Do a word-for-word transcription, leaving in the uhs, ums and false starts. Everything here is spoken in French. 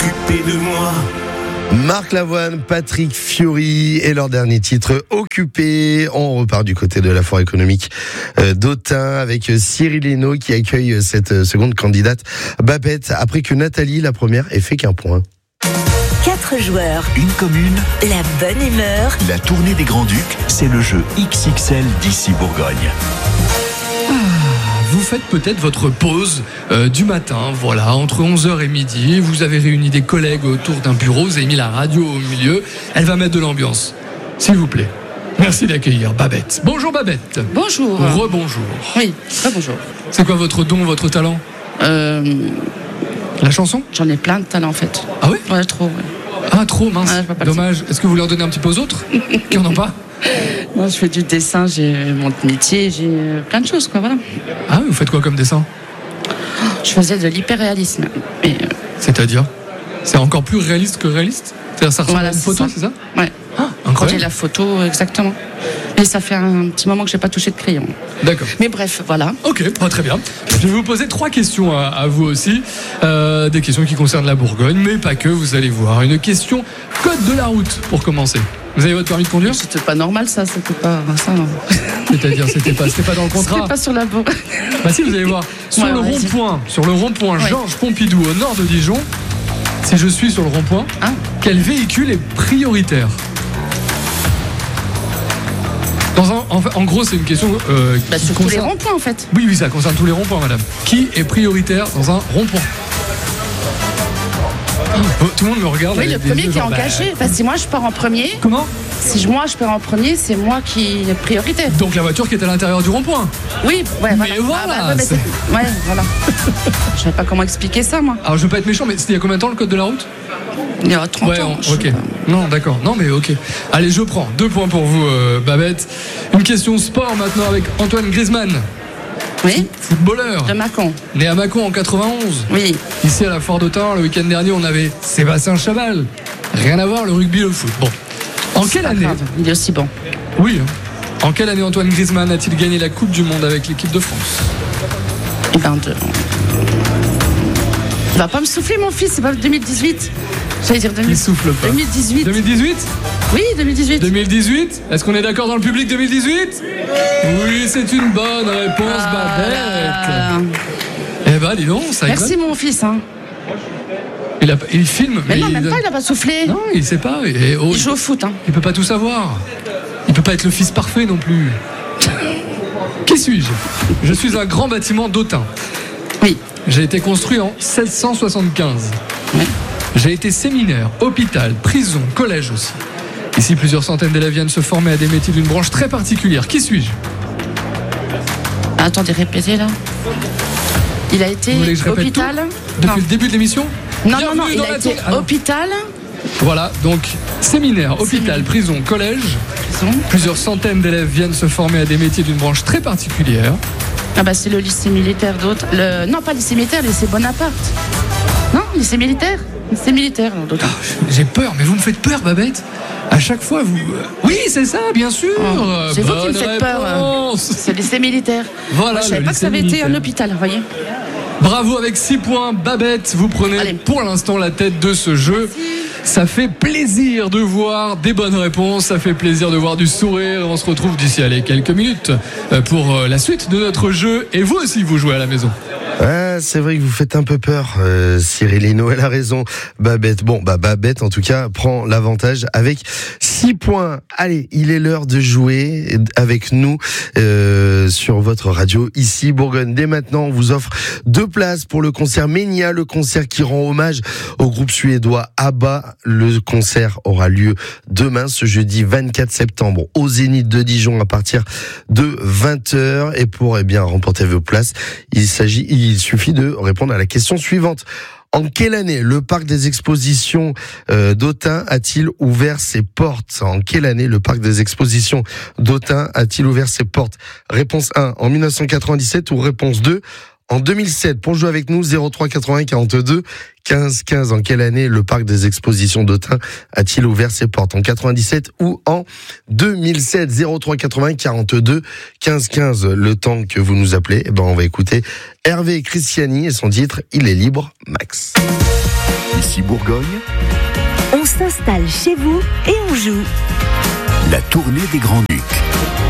occupé de moi. Marc Lavoine, Patrick Fiori et leur dernier titre Occupé. On repart du côté de la foire économique d'Autun avec Cyril Hénaud qui accueille cette seconde candidate Babette après que Nathalie, la première, ait fait qu'un point. Quatre joueurs, une commune, la bonne humeur. la tournée des Grands-Ducs, c'est le jeu X X L d'ici Bourgogne. Vous faites peut-être votre pause euh, du matin, voilà, entre onze heures et midi. Vous avez réuni des collègues autour d'un bureau, vous avez mis la radio au milieu. Elle va mettre de l'ambiance, s'il vous plaît. Merci d'accueillir Babette. Bonjour Babette. Bonjour. Rebonjour. Oui, très bonjour. C'est quoi votre don, votre talent ? Euh, La chanson ? J'en ai plein de talents en fait. Ah oui ? Ouais, trop. Ouais. Ah trop, mince. Ouais, je peux pas le Dommage. Est-ce que vous leur donnez un petit peu aux autres qui en ont pas ? Moi, je fais du dessin, j'ai mon métier, j'ai plein de choses, quoi, voilà. Ah oui, vous faites quoi comme dessin ? Je faisais de l'hyper-réalisme. Mais, euh, C'est-à-dire ? C'est encore plus réaliste que réaliste ? C'est-à-dire ça ressemble Voilà, à une c'est photo, ça. c'est ça ? ouais. Ah, Quand j'ai incroyable. la photo, exactement. Et ça fait un petit moment que j'ai pas touché de crayon. D'accord. Mais bref, voilà. Ok, bah, très bien. Je vais vous poser trois questions à, à vous aussi. Euh, des questions qui concernent la Bourgogne, mais pas que, vous allez voir. Une question code de la route pour commencer. Vous avez votre permis de conduire ? C'était pas normal, ça, c'était pas ça. Non. C'est-à-dire, c'était pas, c'était pas dans le contrat. C'était pas sur la bourre. Bah si, vous allez voir. Sur Ouais, le ouais, rond-point, sur le rond-point Ouais. Georges Pompidou au nord de Dijon, si je suis sur le rond-point, Hein ? quel véhicule est prioritaire ? Dans un, en, fait, en gros, c'est une question euh, Bah, qui sur tous les concerne... ronds-points, en fait. Oui, oui, ça concerne tous les ronds-points, madame. Qui est prioritaire dans un rond-point ? Oh, tout le monde me regarde. Oui, avec le des premier yeux qui est genre, engagé. Enfin, si moi je pars en premier, bah, comment ? si moi je pars en premier, c'est moi qui est prioritaire. Donc la voiture qui est à l'intérieur du rond-point. Oui, ouais, voilà. Mais voilà, Ah, bah, ouais, mais c'est- c'est- ouais, voilà. Je savais pas comment expliquer ça, moi. Alors je veux pas être méchant, mais c'était il y a combien de temps le code de la route ? Il y a trente Ouais, ans. on- je sais ok. pas. Non, d'accord. Non, mais ok. Allez, je prends. Deux points pour vous, euh, Babette. Une question sport maintenant avec Antoine Griezmann, Oui, footballeur, de Macon. né à Mâcon en quatre-vingt-onze. Oui. Ici à la Foire d'Autun, le week-end dernier, on avait Sébastien Chabal. Rien à voir, le rugby, le foot. Bon. En C'est quelle pas année grave, il est aussi bon. Oui. hein. En quelle année Antoine Griezmann a-t-il gagné la Coupe du Monde avec l'équipe de France ? Eh ben, de... Il va pas me souffler, mon fils, c'est pas deux mille dix-huit. J'allais dire deux mille... Il souffle pas. deux mille dix-huit. deux mille dix-huit ? Oui, deux mille dix-huit. deux mille dix-huit ? Est-ce qu'on est d'accord dans le public deux mille dix-huit ? Oui, c'est une bonne réponse, Ah, Babette. Eh ben, dis donc, ça merci, rigole. mon fils. Hein. Il, a, il filme, Mais non, il, même pas, il a pas soufflé. non, il sait pas. Et, oh, Il joue au foot. Hein. il peut pas tout savoir. Il peut pas être le fils parfait non plus. Qui suis-je ? Je suis un grand bâtiment d'Autun. Oui. J'ai été construit en seize cent soixante-quinze. Ouais. J'ai été séminaire, hôpital, prison, collège aussi. Ici, plusieurs centaines d'élèves viennent se former à des métiers d'une branche très particulière. Qui suis-je ? Attendez, répétez là. Il a été Vous voulez que je répète hôpital. Depuis Non. le début de l'émission ? Non, non, Bienvenue non, il dans a la été tour- Ah non. hôpital. Voilà, donc séminaire, hôpital, prison, collège. Prison. Plusieurs centaines d'élèves viennent se former à des métiers d'une branche très particulière. Ah bah c'est le lycée militaire d'autres. Le... Non, pas lycée militaire, lycée Bonaparte. Non, lycée militaire. Lycée militaire d'autres. J'ai peur, mais vous me faites peur, Babette. À chaque fois, vous... Oui, c'est ça, bien sûr. Oh, c'est vous qui me Bonne faites peur. réponse. C'est le lycée militaire. Voilà, Moi, je savais le pas que ça lycée avait été militaire. un hôpital, vous voyez. Bravo, avec six points, Babette, vous prenez Allez. pour l'instant la tête de ce jeu. Ça fait plaisir de voir des bonnes réponses, ça fait plaisir de voir du sourire. On se retrouve d'ici allez, quelques minutes euh, pour euh, la suite de notre jeu. Et vous aussi, vous jouez à la maison. Ah, c'est vrai que vous faites un peu peur, euh, Cyril Hénaud, elle a raison. Babette, bon, bah Babette en tout cas prend l'avantage avec six points. Allez, il est l'heure de jouer avec nous euh, sur votre radio ici Bourgogne. Dès maintenant, on vous offre deux places pour le concert Ménia, le concert qui rend hommage au groupe suédois ABBA. Le concert aura lieu demain, ce jeudi vingt-quatre septembre, au Zénith de Dijon à partir de vingt heures. Et pour eh bien remporter vos places, il s'agit, il suffit de répondre à la question suivante. En quelle année le parc des expositions euh, d'Autun a-t-il ouvert ses portes ? En quelle année le parc des expositions d'Autun a-t-il ouvert ses portes ? Réponse un, en mille neuf cent quatre-vingt-dix-sept ou réponse deux, en deux mille sept. Pour jouer avec nous, zéro trois quatre-vingts quarante-deux quinze quinze. En quelle année le parc des expositions d'Autun a-t-il ouvert ses portes? En quatre-vingt-dix-sept ou en deux mille sept? Zéro trois quatre-vingts quarante-deux quinze quinze. Le temps que vous nous appelez, eh ben on va écouter Hervé Christiani et son titre « Il est libre, Max ». Ici Bourgogne, On s'installe chez vous et on joue. la tournée des Grands Ducs.